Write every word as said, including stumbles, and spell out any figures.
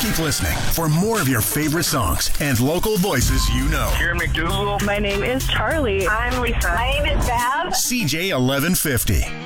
Keep listening for more of your favorite songs and local voices you know. Here, McDougal. My name is Charlie. I'm Lisa. My name is Bev. C J eleven fifty.